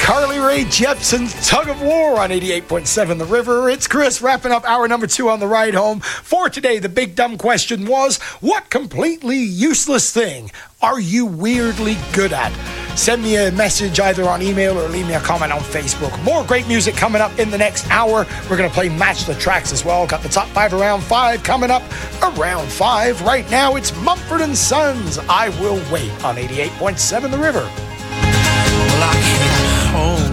Carly Rae Jepsen's Tug of War on 88.7 The River. It's Chris wrapping up hour number 2 on the ride home. For today, the big dumb question was, what completely useless thing are you weirdly good at? Send me a message either on email or leave me a comment on Facebook. More great music coming up in the next hour. We're going to play Match the Tracks as well. Got the top 5 around 5 coming up around 5. Right now, it's Mumford & Sons. I Will Wait on 88.7 The River. Well, I can't hold